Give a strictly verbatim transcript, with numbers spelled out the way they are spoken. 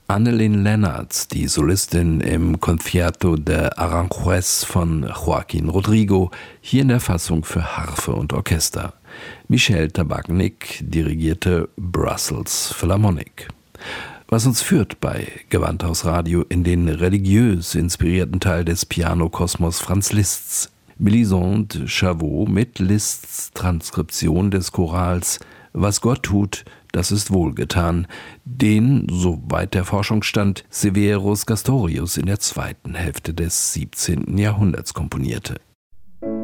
Anne-Lynne Lennartz, die Solistin im Concierto de Aranjuez von Joaquín Rodrigo, hier in der Fassung für Harfe und Orchester. Michel Tabachnik dirigierte Brussels Philharmonic. Was uns führt bei Gewandhaus Radio in den religiös inspirierten Teil des Piano-Kosmos Franz Liszt's. Mélisande Chavot mit Liszt's Transkription des Chorals »Was Gott tut, das ist wohlgetan«, den, soweit der Forschungsstand, Severus Castorius in der zweiten Hälfte des siebzehnten Jahrhunderts komponierte.